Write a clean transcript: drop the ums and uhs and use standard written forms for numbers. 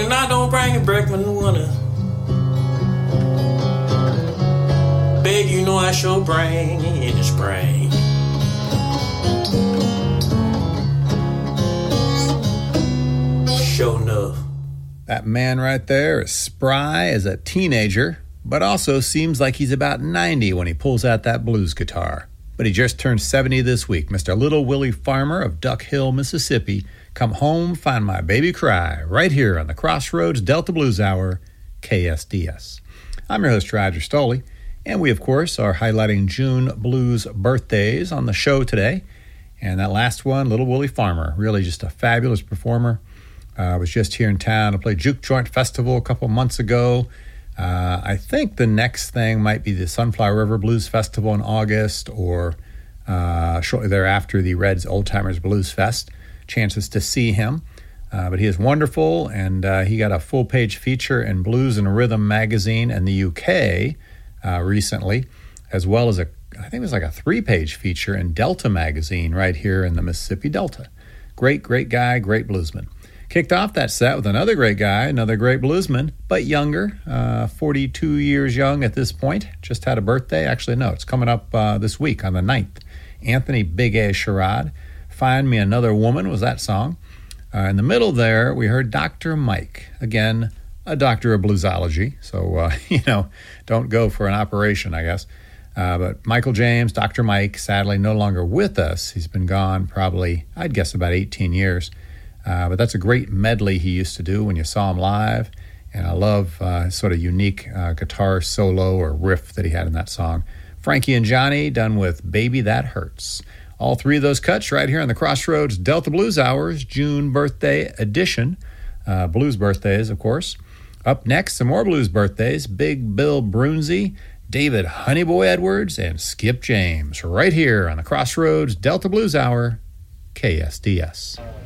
and I don't bring it back when I wanna. Babe, you know I sure bring in the spring. Sure enough. That man right there is spry as a teenager, but also seems like he's about 90 when he pulls out that blues guitar. But he just turned 70 this week. Mr. Little Willie Farmer of Duck Hill, Mississippi. Come home, find my baby cry, right here on the Crossroads Delta Blues Hour, KSDS. I'm your host, Roger Stoley, and we, of course, are highlighting June blues birthdays on the show today. And that last one, Little Willie Farmer, really just a fabulous performer. Was just here in town to play Juke Joint Festival a couple months ago. I think the next thing might be the Sunflower River Blues Festival in August, or shortly thereafter, the Reds Old Timers Blues Fest. Chances to see him. But he is wonderful, and he got a full-page feature in Blues and Rhythm magazine in the UK recently, as well as I think it was like a 3-page feature in Delta magazine right here in the Mississippi Delta. Great guy, great bluesman. Kicked off that set with another great guy, another great bluesman, but younger, 42 years young at this point. Just had a birthday. Actually, no, it's coming up this week on the 9th. Anthony Big A. Sherrod. Find Me Another Woman was that song. In the middle there, we heard Dr. Mike. Again, a doctor of bluesology. So, don't go for an operation, I guess. But Michael James, Dr. Mike, sadly no longer with us. He's been gone probably, I'd guess, about 18 years. But that's a great medley he used to do when you saw him live. And I love his sort of unique guitar solo or riff that he had in that song. Frankie and Johnny done with Baby That Hurts. All three of those cuts right here on the Crossroads Delta Blues Hours, June birthday edition. Blues birthdays, of course. Up next, some more blues birthdays. Big Bill Brunzi, David Honeyboy Edwards, and Skip James. Right here on the Crossroads Delta Blues Hour, KSDS.